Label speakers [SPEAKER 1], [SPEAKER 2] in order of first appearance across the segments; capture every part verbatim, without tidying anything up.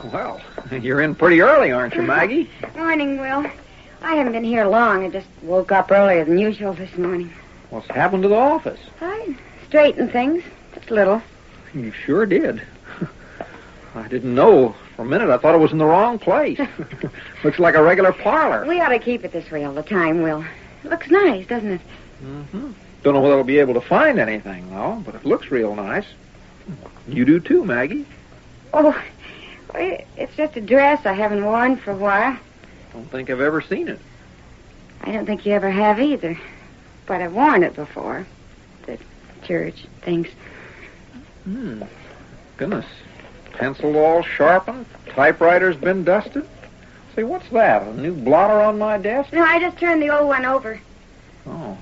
[SPEAKER 1] Well, you're in pretty early, aren't you, Maggie?
[SPEAKER 2] Morning, Will. I haven't been here long. I just woke up earlier than usual this morning.
[SPEAKER 1] What's happened to the office?
[SPEAKER 2] I straightened things. Just a little.
[SPEAKER 1] You sure did. I didn't know. For a minute, I thought it was in the wrong place. Looks like a regular parlor.
[SPEAKER 2] We ought to keep it this way all the time, Will. It looks nice, doesn't it?
[SPEAKER 1] Mm-hmm. Don't know whether I'll be able to find anything, though, but it looks real nice. You do, too, Maggie.
[SPEAKER 2] Oh, it's just a dress I haven't worn for a while.
[SPEAKER 1] Don't think I've ever seen it.
[SPEAKER 2] I don't think you ever have either. But I've worn it before. The church things.
[SPEAKER 1] Hmm. Goodness. Pencil all sharpened. Typewriter's been dusted. Say, what's that? A new blotter on my desk?
[SPEAKER 2] No, I just turned the old one over.
[SPEAKER 1] Oh.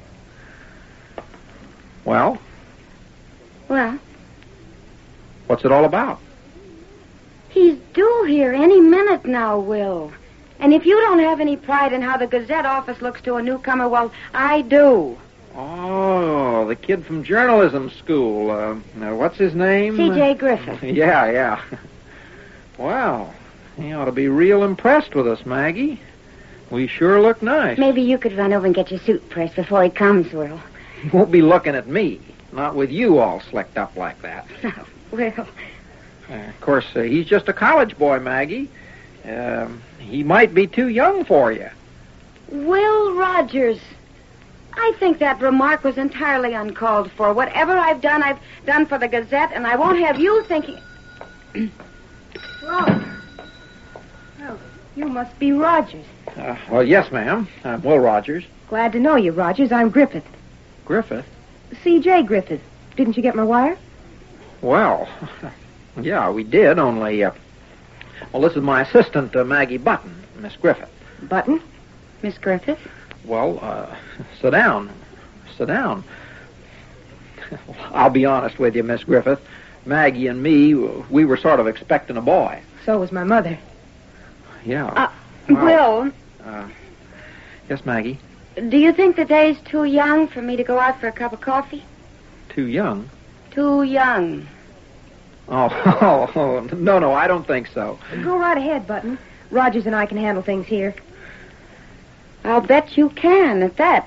[SPEAKER 1] Well?
[SPEAKER 2] Well?
[SPEAKER 1] What's it all about?
[SPEAKER 2] He's due here any minute now, Will. And if you don't have any pride in how the Gazette office looks to a newcomer, well, I do.
[SPEAKER 1] Oh, the kid from journalism school. Uh, now, what's his name?
[SPEAKER 2] C J Griffith.
[SPEAKER 1] Yeah, yeah. Well, he ought to be real impressed with us, Maggie. We sure look nice.
[SPEAKER 2] Maybe you could run over and get your suit pressed before he comes, Will.
[SPEAKER 1] He won't be looking at me. Not with you all slicked up like that.
[SPEAKER 2] Oh, Will.
[SPEAKER 1] Uh, of course, uh, he's just a college boy, Maggie. Um, he might be too young for you.
[SPEAKER 2] Will Rogers. I think that remark was entirely uncalled for. Whatever I've done, I've done for the Gazette, and I won't have you thinking...
[SPEAKER 3] Well, oh, you must be Rogers.
[SPEAKER 1] Uh, well, yes, ma'am. I'm Will Rogers.
[SPEAKER 3] Glad to know you, Rogers. I'm Griffith.
[SPEAKER 1] Griffith?
[SPEAKER 3] C J Griffith. Didn't you get my wire?
[SPEAKER 1] Well, yeah, we did, only... Uh, well, this is my assistant, uh, Maggie Button, Miss Griffith.
[SPEAKER 3] Button?
[SPEAKER 2] Miss Griffith?
[SPEAKER 1] Well, uh, sit down. Sit down. I'll be honest with you, Miss Griffith. Maggie and me, we were sort of expecting a boy.
[SPEAKER 3] So was my mother.
[SPEAKER 1] Yeah.
[SPEAKER 2] Uh,
[SPEAKER 1] well,
[SPEAKER 2] Will,
[SPEAKER 1] Uh, yes, Maggie?
[SPEAKER 2] do you think the day's too young for me to go out for a cup of coffee?
[SPEAKER 1] Too young?
[SPEAKER 2] Too young.
[SPEAKER 1] Oh, oh, oh, no, no, I don't think so.
[SPEAKER 3] Go right ahead, Button. Rogers and I can handle things here.
[SPEAKER 2] I'll bet you can at that.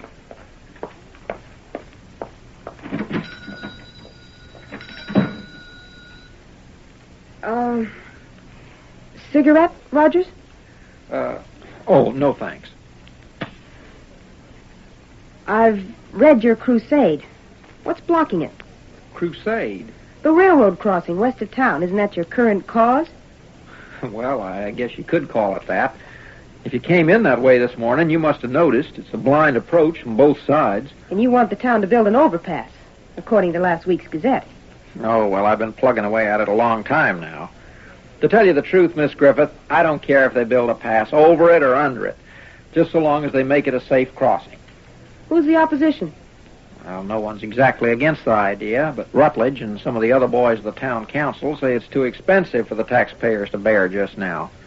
[SPEAKER 3] Um, cigarette, Rogers?
[SPEAKER 1] Uh, oh, no thanks.
[SPEAKER 3] I've read your crusade. What's blocking it?
[SPEAKER 1] Crusade?
[SPEAKER 3] The railroad crossing west of town. Isn't that your current cause?
[SPEAKER 1] Well, I guess you could call it that. If you came in that way this morning, you must have noticed it's a blind approach from both sides.
[SPEAKER 3] And you want the town to build an overpass, according to last week's Gazette.
[SPEAKER 1] Oh, well, I've been plugging away at it a long time now. To tell you the truth, Miss Griffith, I don't care if they build a pass over it or under it, just so long as they make it a safe crossing.
[SPEAKER 3] Who's the opposition?
[SPEAKER 1] Well, no one's exactly against the idea, but Rutledge and some of the other boys of the town council say it's too expensive for the taxpayers to bear just now.